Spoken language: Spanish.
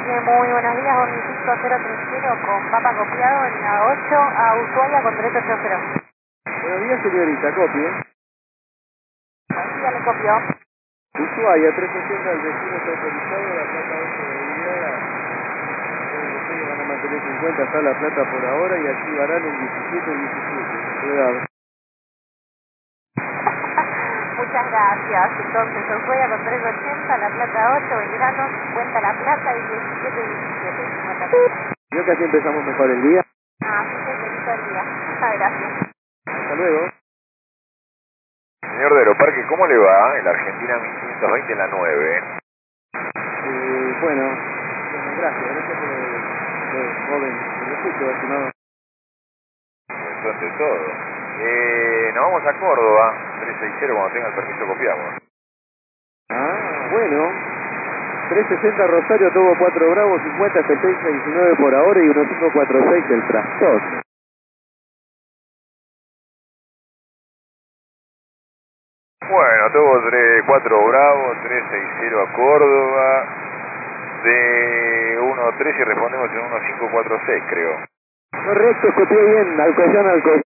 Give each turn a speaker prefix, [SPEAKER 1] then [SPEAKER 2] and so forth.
[SPEAKER 1] Muy buenos días, Omni 5030 con Papa copiado en la 8 a Ushuaia con 3880.
[SPEAKER 2] Buenos días, señorita, copie.
[SPEAKER 1] Así ya le copió.
[SPEAKER 2] Ushuaia, 380, el destino está autorizado, la plata 8 de Riviera. Ustedes van a mantener 50, está la plata por ahora y activarán el 17-17. Cuidado.
[SPEAKER 1] Muchas gracias. Entonces, Ushuaia con 380, La Plata 8, Belgrano 50 La Plata y 17-17.
[SPEAKER 2] Yo casi empezamos mejor el día.
[SPEAKER 1] Así que feliz el día. Muchas gracias.
[SPEAKER 2] Hasta luego.
[SPEAKER 3] Señor de Aeroparque, ¿cómo le va? En la Argentina 1520 en la 9.
[SPEAKER 2] Bueno, gracias por el joven. Lo escucho, estimado.
[SPEAKER 3] Eso ante todo. Nos vamos a Córdoba, 360, cuando tenga el permiso copiamos.
[SPEAKER 2] Ah, bueno. 360 Rosario, Togo 4 Bravo, 50 70 19 por ahora y 1546 el trastorno.
[SPEAKER 3] Bueno, Togo 4 Bravo, 360 a Córdoba, de 1-3 y respondemos en 1546, creo.
[SPEAKER 2] Correcto, copié bien, Alcoyán, Alcoyán.